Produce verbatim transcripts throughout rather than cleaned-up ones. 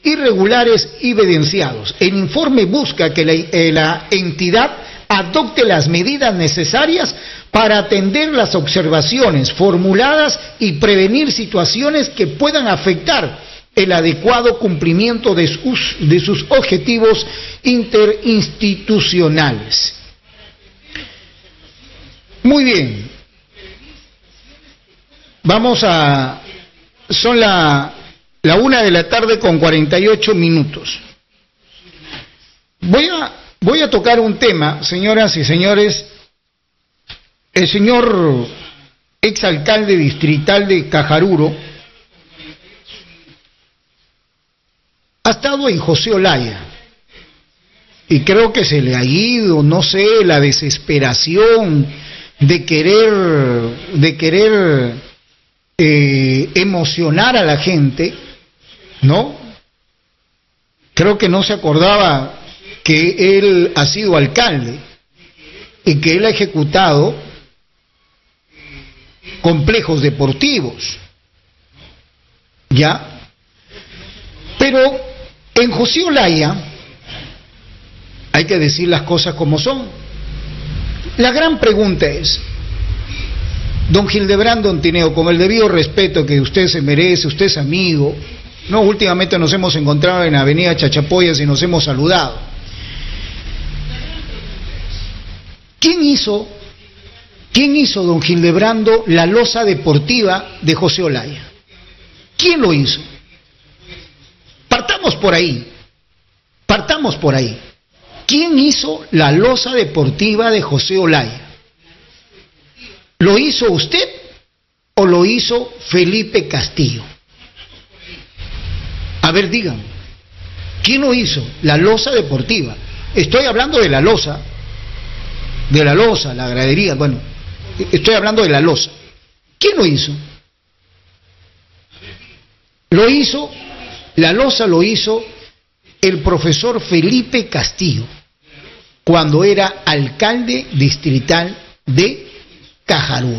irregulares evidenciados. El informe busca que la, eh, la entidad adopte las medidas necesarias para atender las observaciones formuladas y prevenir situaciones que puedan afectar el adecuado cumplimiento de sus, de sus objetivos interinstitucionales. Muy bien. Vamos a... Son la, la una de la tarde con cuarenta y ocho minutos. Voy a, voy a tocar un tema, señoras y señores. El señor exalcalde distrital de Cajaruro ha estado en José Olaya y creo que se le ha ido, no sé, la desesperación de querer, de querer eh, emocionar a la gente, ¿no? Creo que no se acordaba que él ha sido alcalde y que él ha ejecutado complejos deportivos, ¿ya? Pero en José Olaya hay que decir las cosas como son. La gran pregunta es, don Hildebrando Ontineo, con el debido respeto que usted se merece, usted es amigo, no, últimamente nos hemos encontrado en Avenida Chachapoyas y nos hemos saludado. ¿Quién hizo, quién hizo, don Hildebrando, la losa deportiva de José Olaya? ¿Quién lo hizo? Partamos por ahí, partamos por ahí. ¿Quién hizo la losa deportiva de José Olaya? ¿Lo hizo usted o lo hizo Felipe Castillo? A ver, díganme, ¿quién lo hizo? La losa deportiva. Estoy hablando de la losa, de la losa, la gradería, bueno, estoy hablando de la losa. ¿Quién lo hizo? Lo hizo, la losa lo hizo el profesor Felipe Castillo, cuando era alcalde distrital de Cajaruro.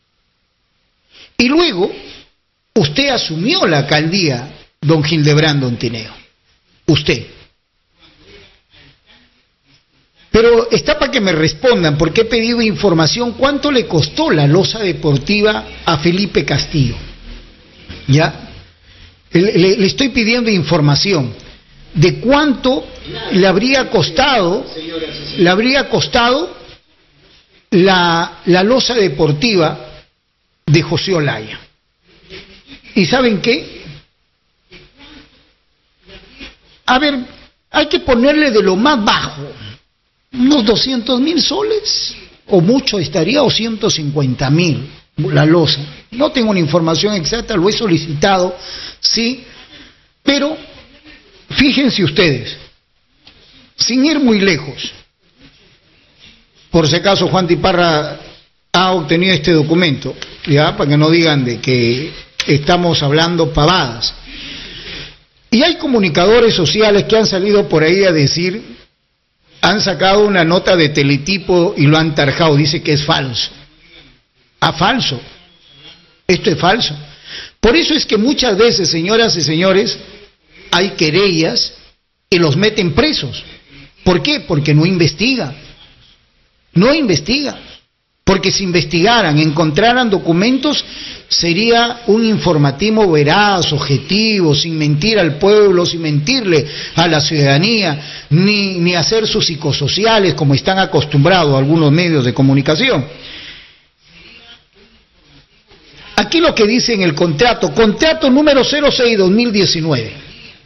Y luego, usted asumió la alcaldía, don Hildebrando Ontineo. Usted. Pero está para que me respondan, porque he pedido información, ¿cuánto le costó la losa deportiva a Felipe Castillo? ¿Ya? Le, le, le estoy pidiendo información de cuánto le habría costado, le habría costado la, la losa deportiva de José Olaya. ¿Y saben qué? A ver, hay que ponerle de lo más bajo, unos doscientos mil soles, o mucho estaría, o ciento cincuenta mil, la losa. No tengo una información exacta, lo he solicitado, sí, pero fíjense ustedes, sin ir muy lejos, por si acaso Juan Tiparra ha obtenido este documento, ya, para que no digan de que estamos hablando pavadas. Y hay comunicadores sociales que han salido por ahí a decir, han sacado una nota de teletipo y lo han tarjado, dice que es falso. Ah, falso. Esto es falso. Por eso es que muchas veces, señoras y señores, hay querellas y los meten presos. ¿Por qué? Porque no investigan. No investigan. Porque si investigaran, encontraran documentos, sería un informativo veraz, objetivo, sin mentir al pueblo, sin mentirle a la ciudadanía, ni, ni hacer sus psicosociales como están acostumbrados algunos medios de comunicación. Aquí lo que dice en el contrato, contrato número cero seis dos mil diecinueve.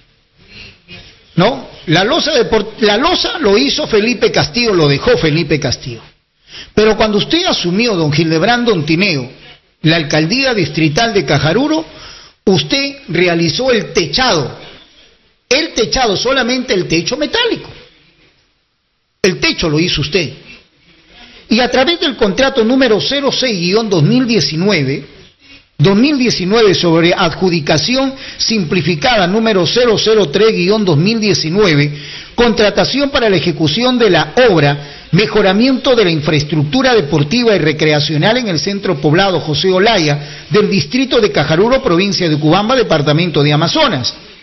¿No? La losa, de, la losa lo hizo Felipe Castillo, lo dejó Felipe Castillo. Pero cuando usted asumió, don Hildebrando Ontineo, la alcaldía distrital de Cajaruro, usted realizó el techado, el techado, solamente el techo metálico. El techo lo hizo usted. Y a través del contrato número cero seis guión dos mil diecinueve, dos mil diecinueve sobre adjudicación simplificada número cero cero tres guión dos mil diecinueve, contratación para la ejecución de la obra mejoramiento de la infraestructura deportiva y recreacional en el centro poblado José Olaya del distrito de Cajaruro, provincia de Cubamba, departamento de Amazonas.